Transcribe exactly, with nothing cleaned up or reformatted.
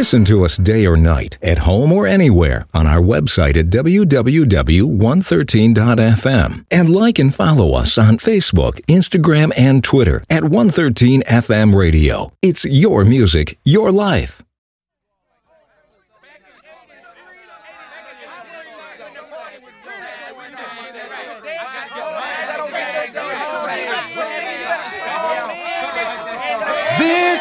Listen to us day or night, at home or anywhere, on our website at w w w dot one thirteen dot f m. And like and follow us on Facebook, Instagram, and Twitter at one thirteen F M Radio. It's your music, your life. This